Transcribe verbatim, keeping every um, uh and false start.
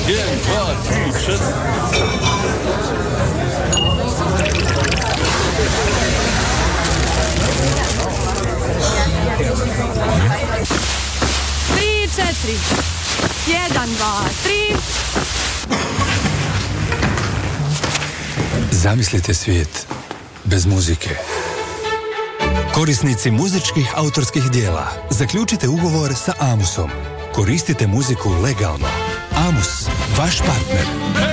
jedan, dva, tri, četiri. Tri, četiri. Jedan, dva, tri. Zamislite svijet bez muzike. Korisnici muzičkih autorskih dijela, zaključite ugovor sa Amusom. Koristite muziku legalno. Amus, vaš partner.